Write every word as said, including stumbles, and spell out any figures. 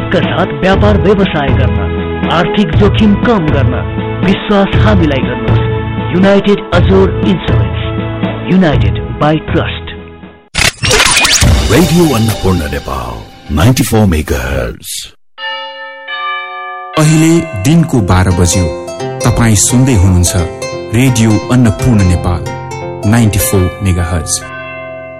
विश्वासका साथ व्यापार व्यवसाय गर्न, आर्थिक जोखिम कम गर्न, विश्वास हामीलाई गर्नुहोस्। United Azor insurance, United by trust. Radio Annapurna Nepal ninety four megahertz. अहिले दिनको बाह्र बज्यो। तपाईँ सुन्दै हुनुहुन्छ radio Annapurna Nepal ninety four megahertz.